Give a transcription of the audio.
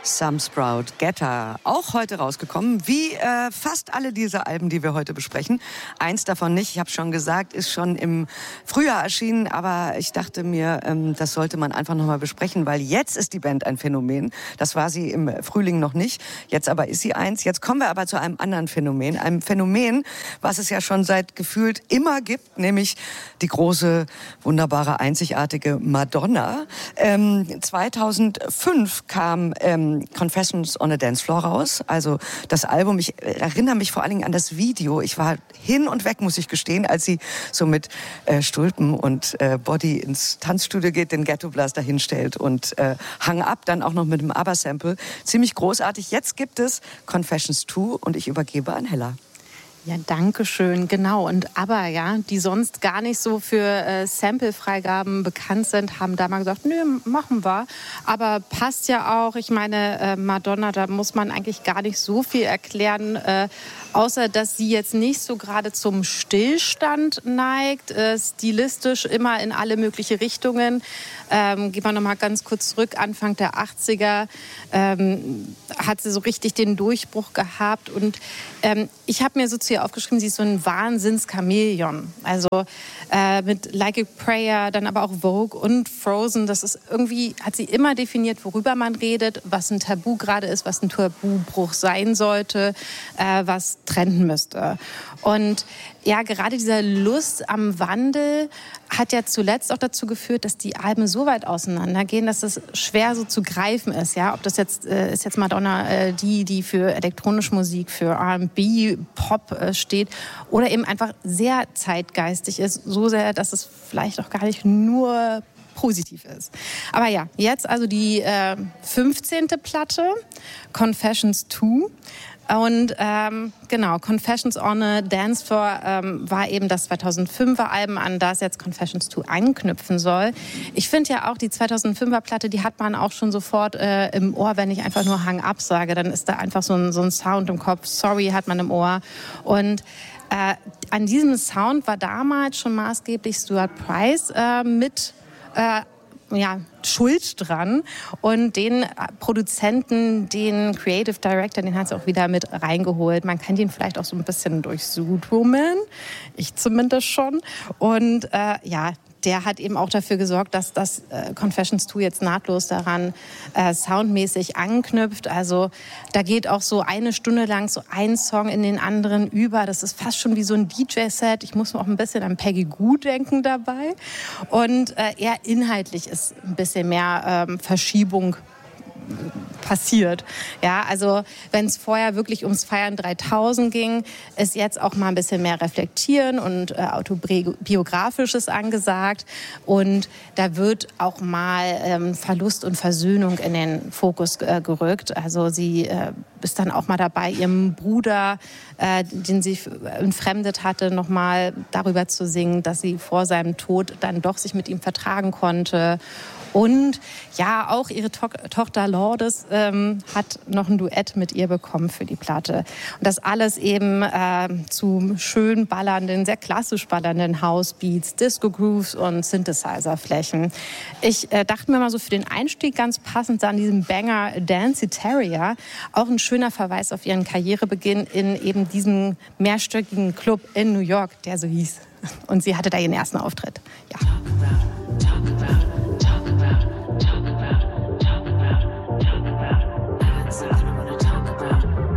Some Sprout Getter, auch heute rausgekommen, wie fast alle diese Alben, die wir heute besprechen. Eins davon nicht, ich habe schon gesagt, ist schon im Frühjahr erschienen, aber ich dachte mir, das sollte man einfach nochmal besprechen, weil jetzt ist die Band ein Phänomen. Das war sie im Frühling noch nicht, jetzt aber ist sie eins. Jetzt kommen wir aber zu einem anderen Phänomen, einem Phänomen, was es ja schon seit gefühlt immer gibt, nämlich die große, wunderbare, einzigartige Madonna. 2005 kam Confessions on a Dance Floor raus, also das Album. Ich erinnere mich vor allen Dingen an das Video. Ich war hin und weg, muss ich gestehen, als sie so mit Stulpen und Body ins Tanzstudio geht, den Ghetto Blaster hinstellt und Hang Up dann auch noch mit dem ABBA-Sample. Ziemlich großartig. Jetzt gibt es Confessions 2 und ich übergebe an Hella. Ja, danke schön, genau. Und aber ja, die sonst gar nicht so für Sample-Freigaben bekannt sind, haben da mal gesagt, nö, machen wir. Aber passt ja auch. Ich meine, Madonna, da muss man eigentlich gar nicht so viel erklären, außer dass sie jetzt nicht so gerade zum Stillstand neigt, stilistisch immer in alle möglichen Richtungen. Gehen wir noch mal ganz kurz zurück, Anfang der 80er hat sie so richtig den Durchbruch gehabt. Und ich habe mir so zu ihr aufgeschrieben, sie ist so ein Wahnsinns-Chamäleon. Also mit Like a Prayer, dann aber auch Vogue und Frozen. Das ist irgendwie, hat sie immer definiert, worüber man redet, was ein Tabu gerade ist, was ein Tabubruch sein sollte, was trenden müsste. Und ja, gerade dieser Lust am Wandel hat ja zuletzt auch dazu geführt, dass die Alben so weit auseinandergehen, dass es schwer so zu greifen ist. Ja, ob das jetzt ist jetzt Madonna die für elektronische Musik, für R&B, Pop steht oder eben einfach sehr zeitgeistig ist, so sehr, dass es vielleicht auch gar nicht nur positiv ist. Aber ja, jetzt also die 15. Platte, Confessions 2. Und genau, Confessions on a Dance Floor war eben das 2005er Album, an das jetzt Confessions 2 anknüpfen soll. Ich finde ja auch, die 2005er Platte, die hat man auch schon sofort im Ohr, wenn ich einfach nur Hang Up sage, dann ist da einfach so ein Sound im Kopf, Sorry hat man im Ohr. Und an diesem Sound war damals schon maßgeblich Stuart Price mit schuld dran. Und den Produzenten, den Creative Director, den hat es auch wieder mit reingeholt. Man kennt ihn vielleicht auch so ein bisschen durch Zootwoman. Ich zumindest schon. Und der hat eben auch dafür gesorgt, dass das Confessions 2 jetzt nahtlos daran soundmäßig anknüpft. Also da geht auch so eine Stunde lang so ein Song in den anderen über. Das ist fast schon wie so ein DJ-Set. Ich muss auch ein bisschen an Peggy Gou denken dabei. Und eher inhaltlich ist ein bisschen mehr Verschiebung passiert. Ja, also wenn es vorher wirklich ums Feiern 3000 ging, ist jetzt auch mal ein bisschen mehr Reflektieren und Autobiografisches angesagt. Und da wird auch mal Verlust und Versöhnung in den Fokus gerückt. Also sie ist dann auch mal dabei, ihrem Bruder, den sie entfremdet hatte, noch mal darüber zu singen, dass sie vor seinem Tod dann doch sich mit ihm vertragen konnte. Und ja, auch ihre Tochter Lourdes hat noch ein Duett mit ihr bekommen für die Platte. Und das alles eben zu schön ballernden, sehr klassisch ballernden Housebeats, Disco-Grooves und Synthesizer-Flächen. Ich dachte mir mal so für den Einstieg ganz passend an diesem Banger Dancy Terrier, auch ein schöner Verweis auf ihren Karrierebeginn in eben diesem mehrstöckigen Club in New York, der so hieß. Und sie hatte da ihren ersten Auftritt. Ja. Talk about it.